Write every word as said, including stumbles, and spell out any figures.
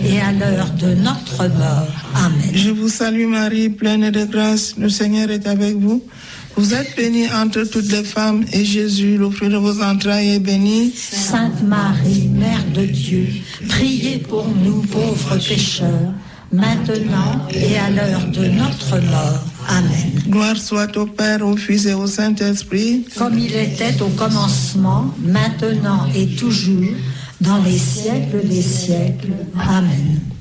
et à l'heure de notre mort. Amen. Je vous salue Marie, pleine de grâce, le Seigneur est avec vous. Vous êtes bénie entre toutes les femmes, et Jésus, le fruit de vos entrailles, est béni. Sainte Marie, Mère de Dieu, priez pour nous pauvres pécheurs, maintenant et à l'heure de notre mort. Amen. Gloire soit au Père, au Fils et au Saint-Esprit. Comme il était au commencement, maintenant et toujours, dans les siècles des siècles. Amen.